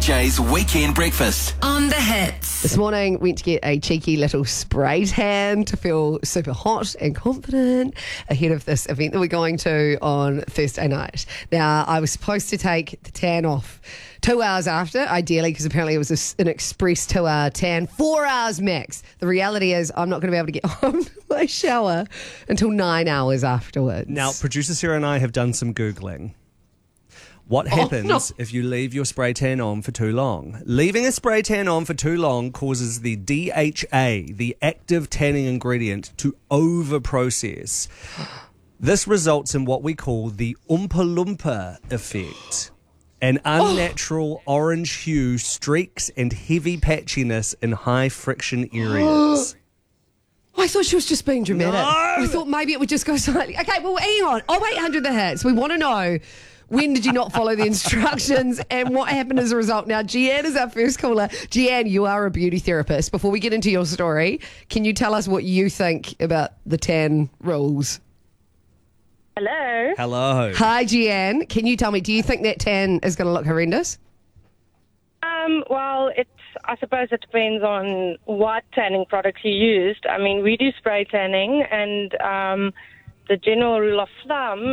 Jay's Weekend Breakfast. On the hits. This morning, went to get a cheeky little spray tan to feel super hot and confident ahead of this event that we're going to on Thursday night. Now, I was supposed to take the tan off 2 hours after, ideally, because apparently it was an express 2 hour tan, 4 hours max. The reality is I'm not going to be able to get home to my shower until 9 hours afterwards. Now, producer Sarah and I have done some Googling. What happens if you leave your spray tan on for too long? Leaving a spray tan on for too long causes the DHA, the active tanning ingredient, to over-process. This results in what we call the Oompa Loompa effect. An unnatural orange hue, streaks and heavy patchiness in high-friction areas. I thought she was just being dramatic. No! I thought maybe it would just go slightly. Okay, well, hang on. 0800 The Hits. We want to know, when did you not follow the instructions and what happened as a result? Now, Jeanne is our first caller. Jeanne, you are a beauty therapist. Before we get into your story, can you tell us what you think about the tan rules? Hello. Hello. Hi, Jeanne. Can you tell me, do you think that tan is going to look horrendous? Well, I suppose it depends on what tanning products you used. I mean, we do spray tanning, and the general rule of thumb